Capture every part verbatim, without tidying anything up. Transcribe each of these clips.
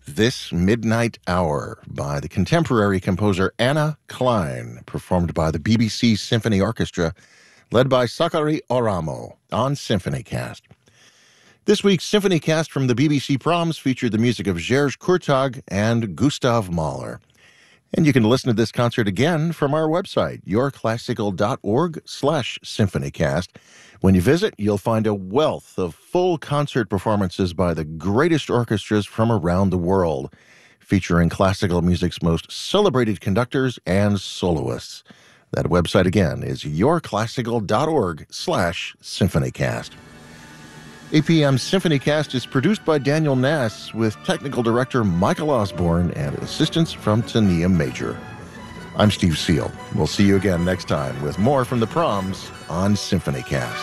This Midnight Hour by the contemporary composer Anna Klein, performed by the B B C Symphony Orchestra, led by Sakari Oramo on SymphonyCast. This week's SymphonyCast from the B B C Proms featured the music of Georges Kurtag and Gustav Mahler. And you can listen to this concert again from our website, yourclassical.org slash symphonycast. When you visit, you'll find a wealth of full concert performances by the greatest orchestras from around the world, featuring classical music's most celebrated conductors and soloists. That website again is yourclassical.org slash symphonycast. A P M SymphonyCast is produced by Daniel Nass with technical director Michael Osborne and assistance from Tania Major. I'm Steve Seal. We'll see you again next time with more from the Proms on SymphonyCast.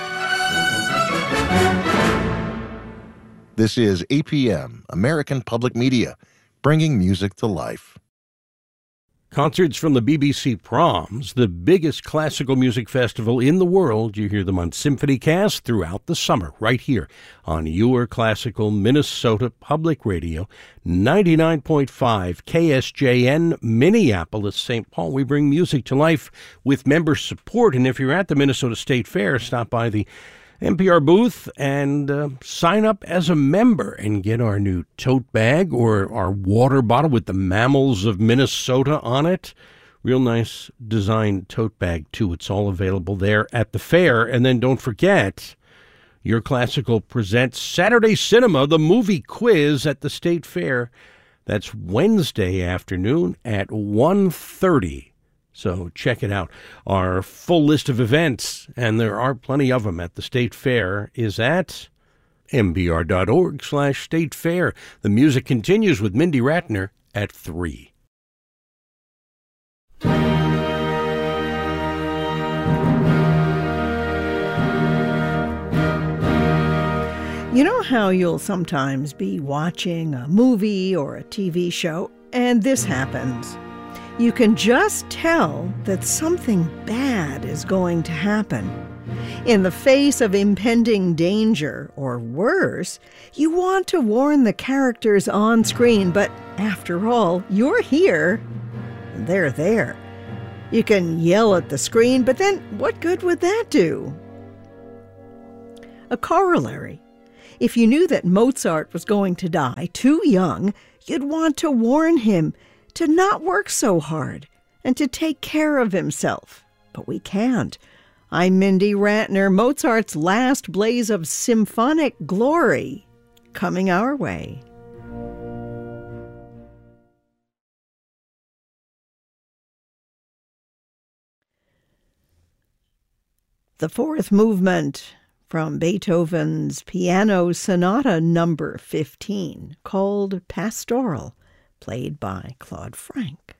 This is A P M, American Public Media, bringing music to life. Concerts from the B B C Proms, the biggest classical music festival in the world. You hear them on SymphonyCast throughout the summer, right here on Your Classical Minnesota Public Radio, ninety-nine point five K S J N, Minneapolis, Saint Paul. We bring music to life with member support, and if you're at the Minnesota State Fair, stop by the N P R booth and uh, sign up as a member and get our new tote bag or our water bottle with the mammals of Minnesota on it. Real nice designed tote bag, too. It's all available there at the fair. And then don't forget, Your Classical presents Saturday Cinema, the movie quiz at the State Fair. That's Wednesday afternoon at one thirty. So check it out. Our full list of events, and there are plenty of them at the State Fair, is at mbr.org slash state fair. The music continues with Mindy Ratner at three. You know how you'll sometimes be watching a movie or a T V show, and this happens. You can just tell that something bad is going to happen. In the face of impending danger, or worse, you want to warn the characters on screen, but after all, you're here, and they're there. You can yell at the screen, but then what good would that do? A corollary. If you knew that Mozart was going to die too young, you'd want to warn him to not work so hard and to take care of himself. But we can't. I'm Mindy Ratner. Mozart's last blaze of symphonic glory coming our way. The fourth movement from Beethoven's Piano Sonata number fifteen, called Pastoral, played by Claude Frank.